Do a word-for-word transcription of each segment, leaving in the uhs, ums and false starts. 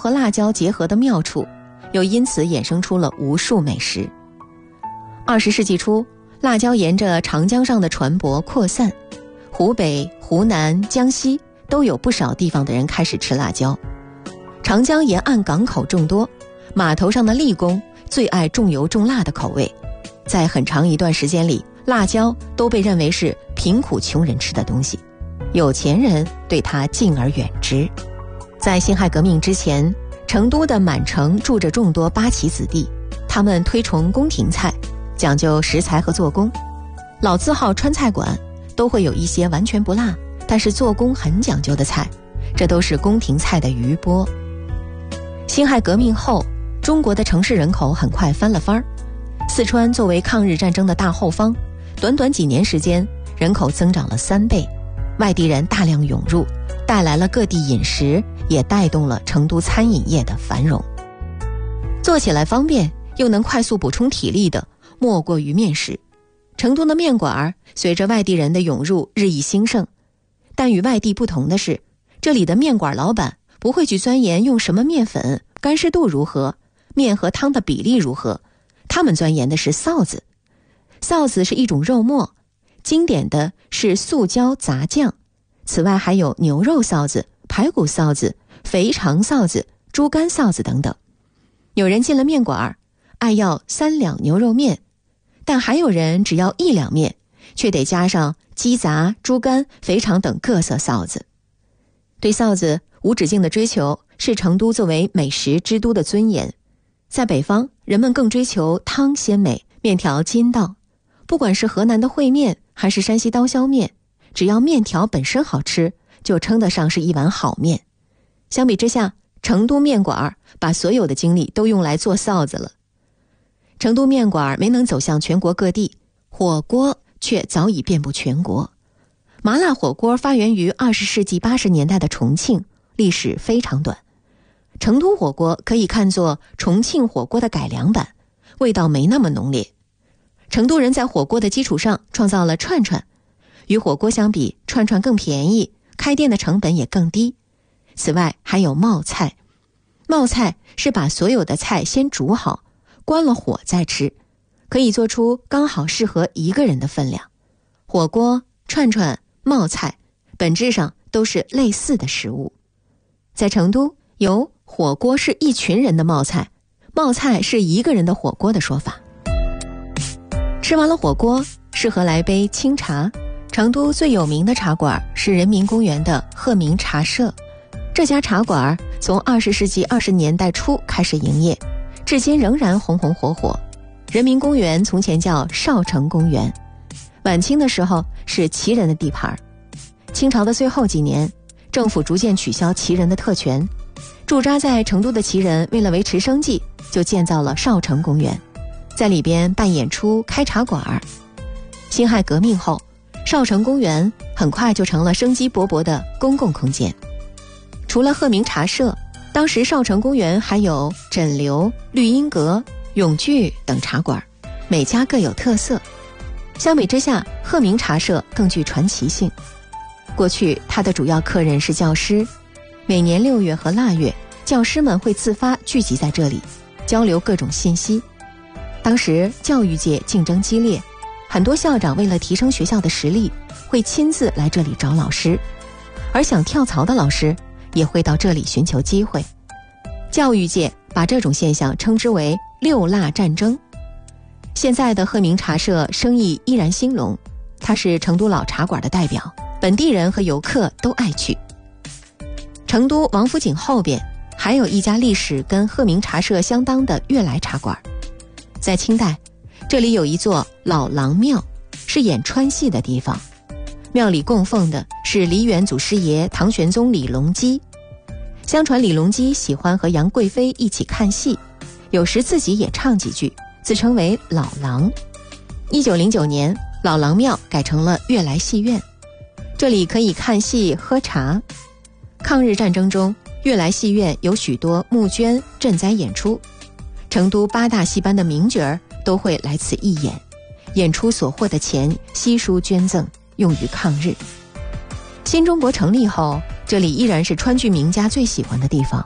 和辣椒结合的妙处，又因此衍生出了无数美食。二十世纪初，辣椒沿着长江上的船舶扩散，湖北、湖南、江西都有不少地方的人开始吃辣椒。长江沿岸港口众多，码头上的力工最爱重油重辣的口味，在很长一段时间里，辣椒都被认为是贫苦穷人吃的东西，有钱人对它敬而远之。在辛亥革命之前，成都的满城住着众多八旗子弟，他们推崇宫廷菜，讲究食材和做工。老字号川菜馆都会有一些完全不辣，但是做工很讲究的菜，这都是宫廷菜的余波。辛亥革命后，中国的城市人口很快翻了番儿。四川作为抗日战争的大后方，短短几年时间，人口增长了三倍，外地人大量涌入，带来了各地饮食，也带动了成都餐饮业的繁荣。做起来方便又能快速补充体力的，莫过于面食。成都的面馆随着外地人的涌入日益兴盛，但与外地不同的是，这里的面馆老板不会去钻研用什么面粉，干湿度如何，面和汤的比例如何，他们钻研的是臊子。臊子是一种肉末，经典的是素椒杂酱，此外还有牛肉臊子、排骨臊子、肥肠臊子、猪肝臊子等等。有人进了面馆，爱要三两牛肉面，但还有人只要一两面，却得加上鸡杂、猪肝、肥肠等各色臊子。对臊子无止境的追求，是成都作为美食之都的尊严。在北方，人们更追求汤鲜美，面条筋道。不管是河南的烩面，还是山西刀削面，只要面条本身好吃，就称得上是一碗好面。相比之下，成都面馆把所有的精力都用来做臊子了。成都面馆没能走向全国各地，火锅却早已遍布全国。麻辣火锅发源于二十世纪八十年代的重庆，历史非常短。成都火锅可以看作重庆火锅的改良版，味道没那么浓烈。成都人在火锅的基础上创造了串串，与火锅相比，串串更便宜，开店的成本也更低。此外还有冒菜，冒菜是把所有的菜先煮好，关了火再吃，可以做出刚好适合一个人的分量。火锅、串串、冒菜本质上都是类似的食物。在成都，有火锅是一群人的冒菜，冒菜是一个人的火锅的说法。吃完了火锅，适合来杯清茶。成都最有名的茶馆是人民公园的鹤鸣茶社，这家茶馆从二十世纪二十年代初开始营业，至今仍然红红火火。人民公园从前叫少城公园，晚清的时候是旗人的地盘。清朝的最后几年，政府逐渐取消旗人的特权，驻扎在成都的旗人为了维持生计，就建造了少城公园，在里边办演出、开茶馆。辛亥革命后，少城公园很快就成了生机勃勃的公共空间。除了鹤鸣茶社，当时少城公园还有枕流、绿荫阁、永聚等茶馆，每家各有特色。相比之下，鹤鸣茶社更具传奇性。过去它的主要客人是教师，每年六月和腊月，教师们会自发聚集在这里，交流各种信息。当时教育界竞争激烈，很多校长为了提升学校的实力，会亲自来这里找老师，而想跳槽的老师也会到这里寻求机会。教育界把这种现象称之为六腊战争。现在的鹤鸣茶社生意依然兴隆，它是成都老茶馆的代表，本地人和游客都爱去。成都王府井后边还有一家历史跟鹤鸣茶社相当的悦来茶馆。在清代，这里有一座老郎庙，是演川戏的地方。庙里供奉的是梨园祖师爷唐玄宗李隆基。相传李隆基喜欢和杨贵妃一起看戏，有时自己也唱几句，自称为老郎。一九零九年，老郎庙改成了悦来戏院，这里可以看戏喝茶。抗日战争中，悦来戏院有许多募捐赈灾演出，成都八大戏班的名角儿都会来此义演，演出所获的钱悉数捐赠，用于抗日。新中国成立后，这里依然是川剧名家最喜欢的地方。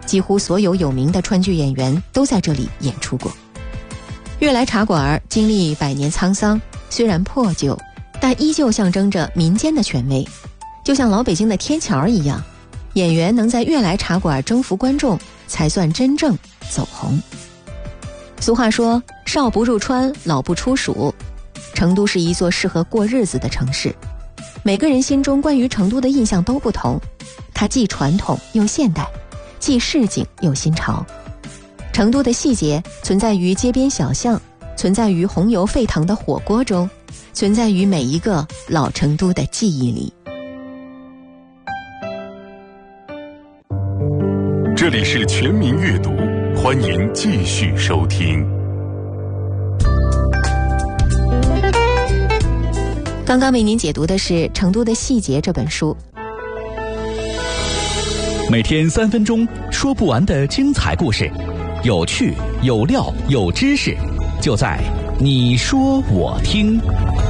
几乎所有有名的川剧演员都在这里演出过。悦来茶馆经历百年沧桑，虽然破旧，但依旧象征着民间的权威，就像老北京的天桥一样，演员能在悦来茶馆征服观众，才算真正走红。俗话说，少不入川，老不出蜀。成都是一座适合过日子的城市，每个人心中关于成都的印象都不同，它既传统又现代，既市井又新潮。成都的细节存在于街边小巷，存在于红油沸腾的火锅中，存在于每一个老成都的记忆里。 这里是全民阅读，欢迎继续收听。 刚刚为您解读的是《成都的细节》这本书。 每天三分钟，说不完的精彩故事，有趣有料有知识，就在你说我听。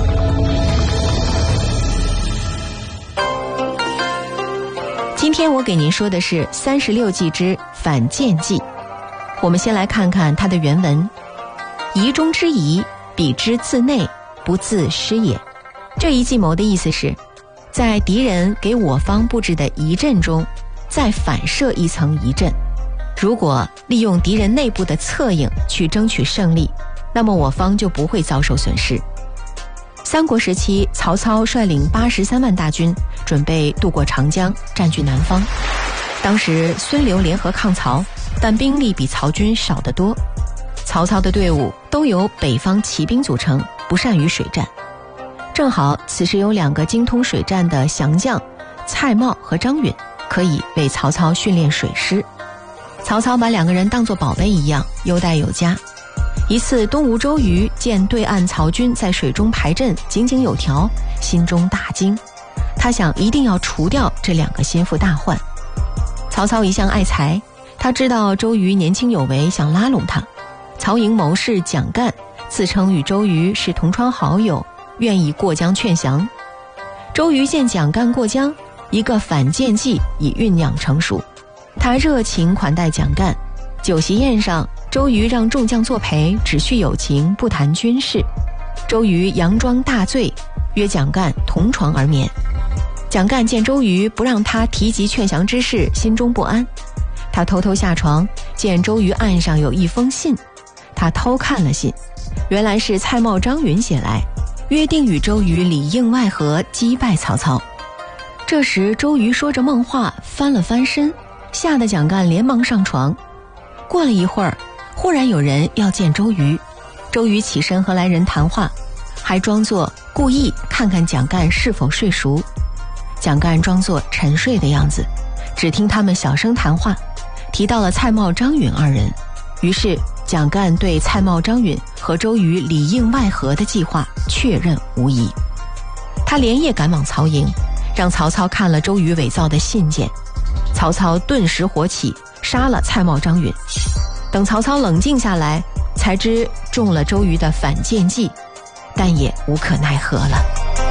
今天我给您说的是《三十六计之反间计》。我们先来看看它的原文：疑中之疑，彼之自内，不自失也。这一计谋的意思是，在敌人给我方布置的疑阵中，再反射一层疑阵。如果利用敌人内部的策应去争取胜利，那么我方就不会遭受损失。三国时期，曹操率领八十三万大军，准备渡过长江，占据南方。当时孙刘联合抗曹，但兵力比曹军少得多。曹操的队伍都由北方骑兵组成，不善于水战。正好此时有两个精通水战的降将，蔡瑁和张允，可以为曹操训练水师。曹操把两个人当作宝贝一样，优待有加。一次东吴周瑜见对岸曹军在水中排阵，井井有条，心中大惊。他想一定要除掉这两个心腹大患。曹操一向爱才，他知道周瑜年轻有为，想拉拢他。曹营谋士蒋干自称与周瑜是同窗好友，愿意过江劝降。周瑜见蒋干过江，一个反间计已酝酿成熟。他热情款待蒋干，酒席宴上，周瑜让众将作陪，只叙友情，不谈军事。周瑜佯装大醉，约蒋干同床而眠。蒋干见周瑜不让他提及劝降之事，心中不安。他偷偷下床，见周瑜案上有一封信，他偷看了信，原来是蔡瑁、张允写来，约定与周瑜里应外合，击败曹操。这时周瑜说着梦话，翻了翻身，吓得蒋干连忙上床。过了一会儿，忽然有人要见周瑜，周瑜起身和来人谈话，还装作故意看看蒋干是否睡熟。蒋干装作沉睡的样子，只听他们小声谈话，提到了蔡瑁、张允二人。于是蒋干对蔡瑁、张允和周瑜里应外合的计划确认无疑。他连夜赶往曹营，让曹操看了周瑜伪造的信件。曹操顿时火起，杀了蔡瑁、张允。等曹操冷静下来，才知中了周瑜的反间计，但也无可奈何了。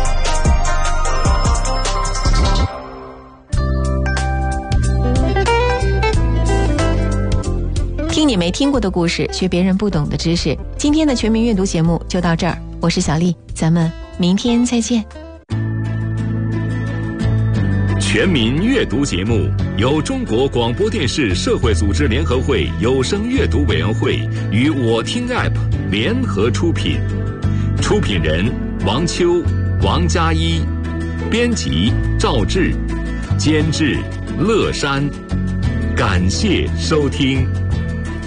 听你没听过的故事，学别人不懂的知识。今天的全民阅读节目就到这儿，我是小丽，咱们明天再见。 全民阅读节目由中国广播电视社会组织联合会有声阅读委员会与我听 App 联合出品，出品人王秋、王佳一，编辑赵志，监制乐山。感谢收听。